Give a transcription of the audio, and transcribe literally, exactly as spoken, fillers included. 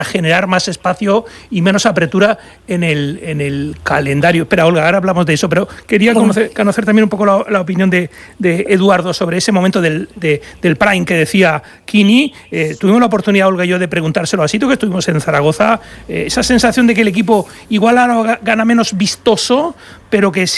generar más espacio y menos apertura en el, en el calendario. Espera, Olga, ahora hablamos de eso, pero quería conocer, conocer también un poco la, la opinión de, de Eduardo sobre ese momento del, de, del Prime que decía Quini. Eh, tuvimos la oportunidad, Olga y yo, de preguntárselo así, tú que estuvimos en Zaragoza, eh, esa sensación de que el equipo igual ahora gana menos vistoso, pero que sí